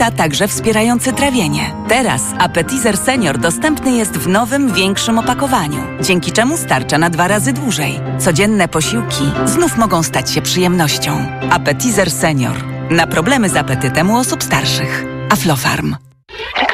a także wspierający trawienie. Teraz Appetizer Senior dostępny jest w nowym, większym opakowaniu, dzięki czemu starcza na 2 razy dłużej. Codzienne posiłki znów mogą stać się przyjemnością. Appetizer Senior. Na problemy z apetytem u osób starszych. Aflofarm.